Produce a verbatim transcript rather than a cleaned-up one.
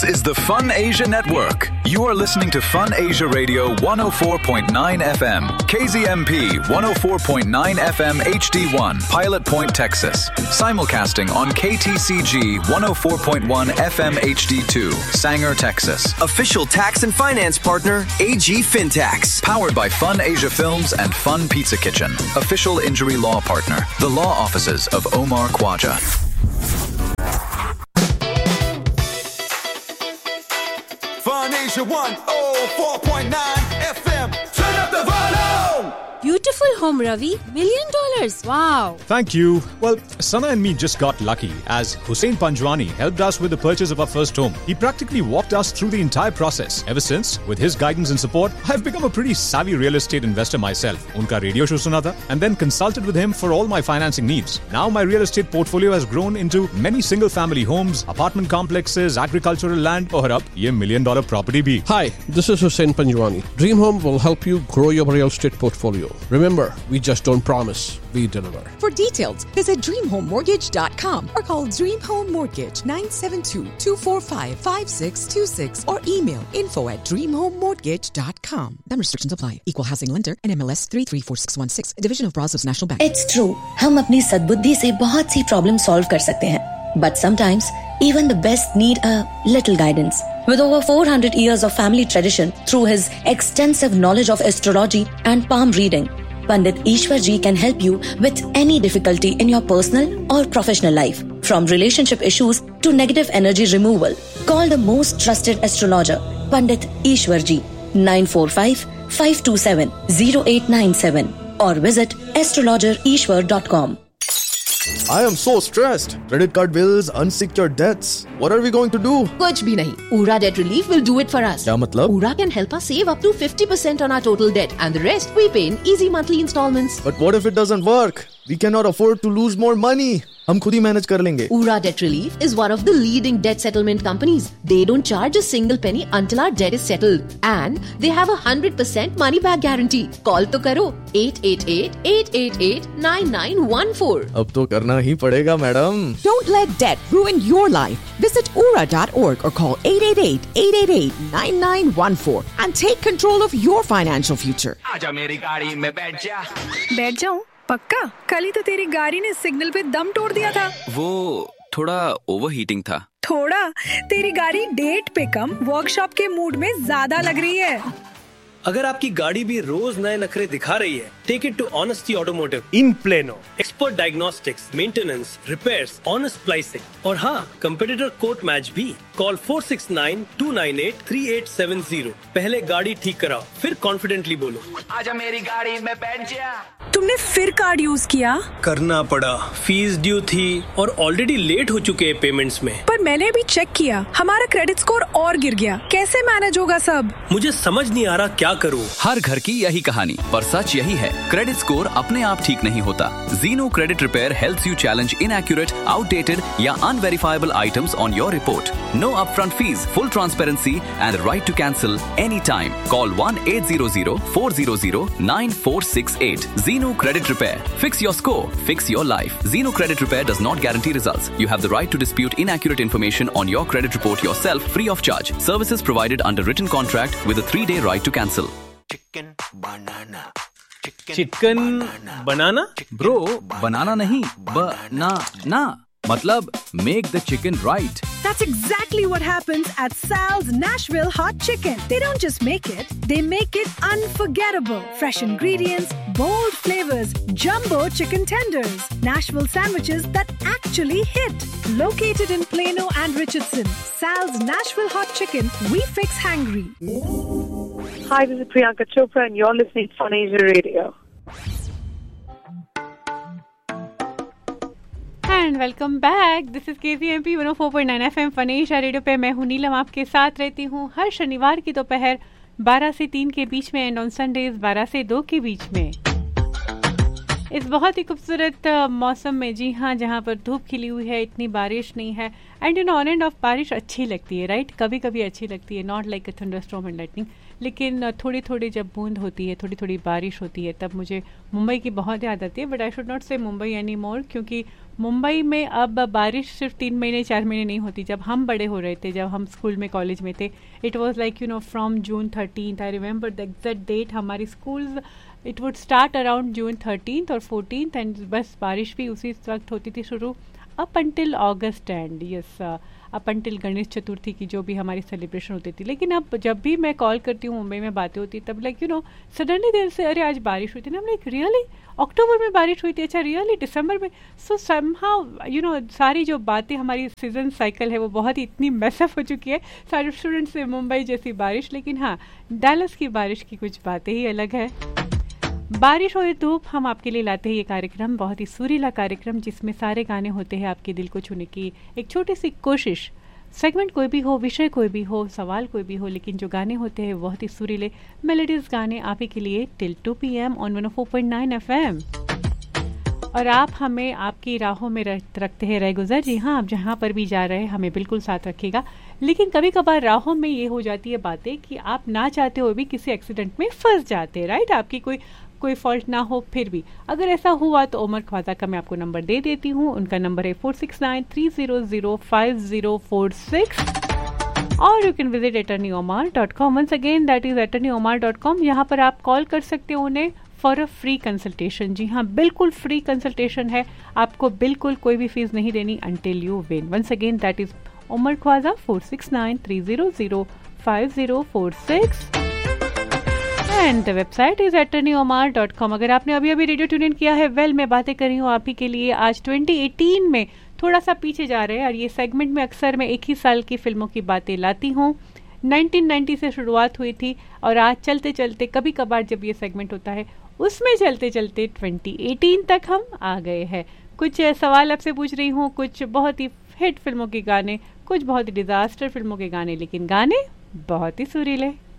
This is the Fun Asia Network. You are listening to Fun Asia Radio one oh four point nine F M, K Z M P one oh four point nine F M H D one, Pilot Point, Texas. Simulcasting on K T C G one oh four point one F M H D two, Sanger, Texas. Official tax and finance partner, A G Fintax. Powered by Fun Asia Films and Fun Pizza Kitchen. Official injury law partner, the law offices of Omar Khwaja. Fun Asia one oh four point nine F M. Turn up the volume! Beautiful home, Ravi. Million dollars. Wow. Thank you. Well, Sana and me just got lucky as Hussein Panjwani helped us with the purchase of our first home. He practically walked us through the entire process. Ever since, with his guidance and support, I've become a pretty savvy real estate investor myself. Unka radio show suna tha, and then consulted with him for all my financing needs. Now my real estate portfolio has grown into many single-family homes, apartment complexes, agricultural land, और अब ये million dollar property bhi. Hi, this is Hussein Panjwani. Dream Home will help you grow your real estate portfolio. Remember, we just don't promise, we deliver. For details, visit dream home mortgage dot com or call Dream Home Mortgage nine seven two, two four five, five six two six or email info at dream home mortgage dot com. Then restrictions apply. Equal housing lender and M L S three three four six one six, Division of Brazos National Bank. It's true. हम अपनी सद्बुद्धि से बहुत सी problem solve कर सकते हैं. But sometimes, even the best need a little guidance. With over four hundred years of family tradition through his extensive knowledge of astrology and palm reading, Pandit Ishwar Ji can help you with any difficulty in your personal or professional life, from relationship issues to negative energy removal. Call the most trusted astrologer, Pandit Ishwar Ji, nine four five, five two seven, zero eight nine seven or visit astrologer ishwar dot com. I am so stressed. Credit card bills, unsecured debts. What are we going to do? कुछ भी नहीं. Ura Debt Relief will do it for us. क्या मतलब? Ura can help us save up to fifty percent on our total debt and the rest we pay in easy monthly installments. But what if it doesn't work? We cannot afford to lose more money. हम खुद ही manage कर लेंगे. Ura Debt Relief is one of the leading debt settlement companies. They don't charge a single penny until our debt is settled. And they have a one hundred percent money back guarantee. Call तो करो eight eight eight, eight eight eight, nine nine one four. अब तो करना ही पड़ेगा madam. Don't let debt ruin your life. Visit ura dot org or call eight eight eight, eight eight eight, nine nine one four and take control of your financial future. आजा मेरी गाड़ी में बैठ जा. बैठ जाऊं? पक्का? कल ही तो तेरी गाड़ी ने सिग्नल पे दम तोड़ दिया था. वो थोड़ा ओवरहीटिंग था. थोड़ा? तेरी गाड़ी डेट पे कम वर्कशॉप के मूड में ज्यादा लग रही है. अगर आपकी गाड़ी भी रोज नए नखरे दिखा रही है, take it to honesty automotive in plano. Expert diagnostics, maintenance, repairs, honest pricing और हाँ, कंपेटिटर कोट मैच भी. Call four six nine, two nine eight, three eight seven zero. पहले गाड़ी ठीक कराओ, फिर कॉन्फिडेंटली बोलो. आजा मेरी गाड़ी में बैठ जा. तुमने फिर कार्ड यूज किया? करना पड़ा. फीस ड्यू थी और ऑलरेडी लेट हो चुके हैं पेमेंट्स में. पर मैंने भी चेक किया, हमारा क्रेडिट स्कोर और गिर गया. कैसे मैनेज होगा सब? मुझे समझ नहीं आ रहा क्या करूं. हर घर की यही कहानी, पर सच यही है, क्रेडिट स्कोर अपने आप ठीक नहीं होता. Zeno Credit Repair helps you challenge inaccurate, outdated या unverifiable items on your report. No upfront fees, full transparency and the right to cancel anytime. Call one eight hundred, four hundred, nine four six eight. Zeno Credit Repair. Fix your score, fix your life. Zeno Credit Repair does not guarantee results. You have the right to dispute inaccurate information on your credit report yourself free of charge. Services provided under written contract with a three-day right to cancel. Chicken banana. Chicken banana? Bro, बनाना नहीं, ब-ना-ना. मतलब make the chicken right. That's exactly what happens at Sal's Nashville Hot Chicken. They don't just make it, they make it unforgettable. Fresh ingredients, bold flavors, jumbo chicken tenders, Nashville sandwiches that actually hit. Located in Plano and Richardson, Sal's Nashville Hot Chicken, we fix hangry. Hi, this is Priyanka Chopra and you're listening to Fun Asia Radio. And welcome back. This is के C M P one oh four point nine F M fun Asia radio पे. मैं हूं नीलम, आपके साथ रहती हूं हर शनिवार की दोपहर बारह से तीन के बीच में एंड ऑन संडेज बारह से दो के बीच में. इस बहुत ही खूबसूरत मौसम में, जी हाँ, जहाँ पर धूप खिली हुई है, इतनी बारिश नहीं है. And you know on end of बारिश अच्छी लगती है, राइट? कभी कभी अच्छी लगती है, not like a thunderstorm and lightning. लेकिन थोड़ी थोड़ी जब बूंद होती है, थोड़ी थोड़ी बारिश होती है, तब मुझे मुंबई की बहुत याद आती है. बट आई शुड नॉट से मुंबई एनी मोर, क्योंकि मुंबई में अब बारिश सिर्फ तीन महीने चार महीने नहीं होती. जब हम बड़े हो रहे थे, जब हम स्कूल में कॉलेज में थे, it was like you know from June thirteen. I remember the exact date. हमारी schools it would start around June thirteen और फोर्टीन एंड बस बारिश भी उसी वक्त होती थी शुरू up until August and yes up until Ganesh Chaturthi की जो भी हमारी सेलिब्रेशन होती थी. लेकिन अब जब भी मैं कॉल करती हूँ, मुंबई में बातें होती तब like you know suddenly there से अरे आज बारिश हुई थी ना. हम लाइक रियली अक्टूबर में बारिश हुई थी, अच्छा रियली दिसंबर में. सो समहाउ यू नो सारी जो बातें हमारी सीजन साइकिल है वो बहुत ही इतनी मैसअप हो चुकी है. सारे स्टूडेंट्स से मुंबई जैसी बारिश, लेकिन हाँ डैलस की बारिश की कुछ बातें ही अलग है. बारिश और धूप हम आपके लिए लाते हैं ये कार्यक्रम, बहुत ही सुरीला कार्यक्रम जिसमें सारे गाने होते हैं आपके दिल को छूने की एक छोटी सी कोशिश. सेगमेंट कोई भी हो, विषय कोई भी हो, सवाल कोई भी हो, लेकिन जो गाने होते हैं बहुत ही सुरीले मेलोडीज गाने आप ही के लिए till two P M on one O four point nine F M. और आप हमें आपकी राहों में रखते हैं रह गुजर. जी हाँ, आप जहाँ पर भी जा रहे हैं हमें बिल्कुल साथ रखिएगा. लेकिन कभी कभार राहों में ये हो जाती है बातें कि आप ना चाहते हुए भी किसी एक्सीडेंट में फंस जाते हैं. राइट, आपकी कोई कोई फॉल्ट ना हो फिर भी अगर ऐसा हुआ तो उमर ख्वाजा का मैं आपको नंबर दे देती हूँ. उनका नंबर है four six nine three zero zero five zero four six और you can visit attorney OMR dot com. Once again that is attorney OMR dot com. यहाँ पर आप कॉल कर सकते हो उन्हें फॉर अ फ्री कंसल्टेशन. जी हाँ, बिल्कुल फ्री कंसल्टेशन है, आपको बिल्कुल कोई भी फीस नहीं देनी until you win. Once again that is Umar Khwaja four six nine three zero zero five zero four six and the website is attorney OMR dot com. अगर आपने अभी अभी रेडियो ट्यून इन किया है, वेल मैं बातें कर रही हूँ आप ही के लिए. आज ट्वेंटी एटीन में थोड़ा सा पीछे जा रहे हैं और ये सेगमेंट में अक्सर मैं एक ही साल की फिल्मों की बातें लाती हूँ. नाइनटीन नाइंटी से शुरुआत हुई थी और आज चलते चलते कभी कभार जब ये सेगमेंट होता है उसमें चलते चलते ट्वेंटी एटीन तक हम आ गए हैं. कुछ सवाल आपसे पूछ रही हूँ, कुछ बहुत ही हिट फिल्मों के गाने, कुछ बहुत ही डिजास्टर फिल्मों के गाने, लेकिन गाने बहुत ही सुरीले.